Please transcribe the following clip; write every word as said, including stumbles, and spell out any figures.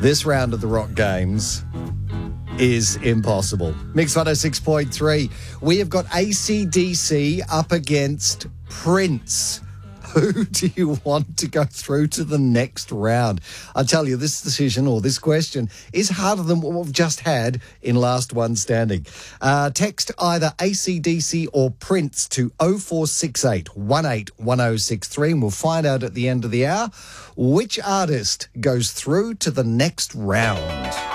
This round of the Rock Games is impossible. Mix one oh six point three. We have got A C D C up against Prince. Who do you want to go through to the next round? I tell you, this decision or this question is harder than what we've just had in Last One Standing. Uh, text either A C D C or Prince to oh four six eight, one eight one oh six three, and we'll find out at the end of the hour which artist goes through to the next round.